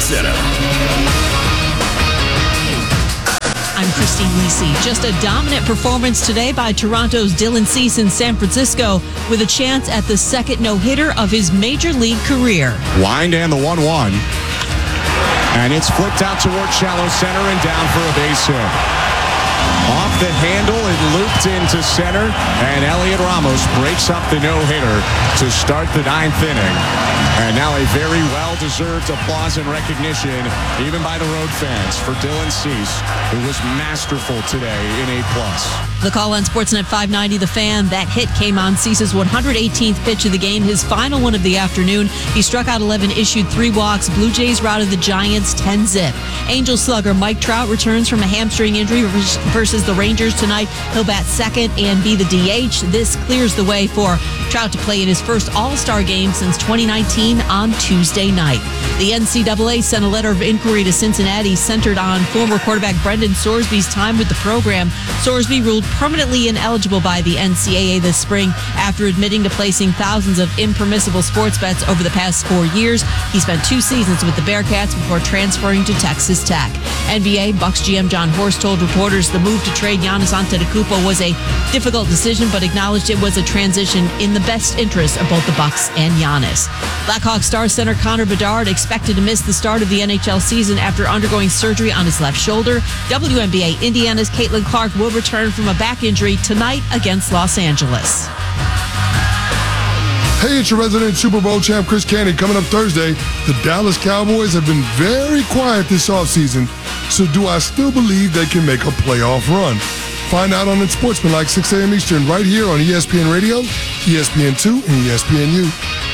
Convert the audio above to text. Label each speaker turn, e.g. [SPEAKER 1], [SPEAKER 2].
[SPEAKER 1] Center.
[SPEAKER 2] I'm Christine Lisi. Just a dominant performance today by Toronto's Dylan Cease in San Francisco with a chance at the second no-hitter of his major league career.
[SPEAKER 3] Wind and the 1-1. And it's flipped out toward shallow center and down for a base hit. Off the handle, it looped into center, and Elliot Ramos breaks up the no-hitter to start the ninth inning. And now a very well-deserved applause and recognition, even by the road fans, for Dylan Cease, who was masterful today in A+.
[SPEAKER 2] The call on Sportsnet 590, The Fan. That hit came on Cease's 118th pitch of the game, his final one of the afternoon. He struck out 11, issued 3 walks. Blue Jays routed the Giants 10-zip. Angels slugger Mike Trout returns from a hamstring injury versus the Rangers tonight. He'll bat second and be the DH. This clears the way for Trout to play in his first All-Star game since 2019 on Tuesday night. The NCAA sent a letter of inquiry to Cincinnati centered on former quarterback Brendan Sorsby's time with the program. Sorsby ruled permanently ineligible by the NCAA this spring after admitting to placing thousands of impermissible sports bets over the past 4 years. He spent 2 seasons with the Bearcats before transferring to Texas Tech. NBA Bucks GM John Horst told reporters the move to trade Giannis Antetokounmpo was a difficult decision, but acknowledged it was a transition in the best interest of both the Bucks and Giannis. Blackhawks star center Connor Bedard expected to miss the start of the NHL season after undergoing surgery on his left shoulder. WNBA Indiana's Caitlin Clark will return from a back injury tonight against Los Angeles.
[SPEAKER 4] Hey, it's your resident Super Bowl champ Chris Canty. Coming up Thursday, the Dallas Cowboys have been very quiet this offseason, so do I still believe they can make a playoff run? Find out on Sportsman like 6 a.m. Eastern right here on ESPN Radio, ESPN2, and ESPNU.